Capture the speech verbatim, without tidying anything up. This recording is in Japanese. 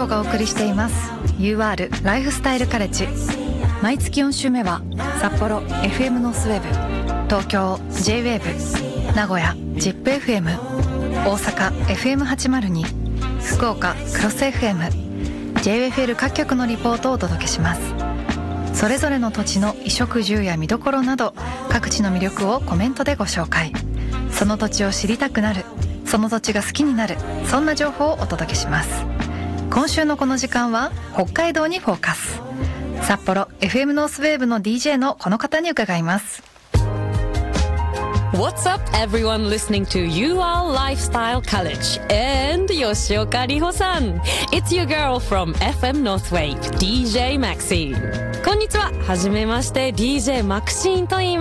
穂がお送りしています ユーアール ライフスタイルカレッジ。毎月よん週目は札幌 エフエム ノースウェーブ、東京 ジェイウェーブ、名古屋 ジップエフエム、 大阪 エフエムはちまるに、 福岡クロス エフエム、 ジェイエフエル 各局のリポートをお届けします。それぞれの土地の衣食住や見どころなど各地の魅力をコメントでご紹介。その土地を知りたくなる、その土地が好きになる、そんな情報をお届けします。今週のこの時間は北海道にフォーカス。札幌 エフエム ノースウェーブの ディージェー のこの方に伺います。 What's up everyone listening to ユーアール Lifestyle College and 吉岡里帆さん。 It's your girl from エフエム Northwave ディージェー Maxine。 こんにちは、はじめまして ディージェー マクシーンと言います。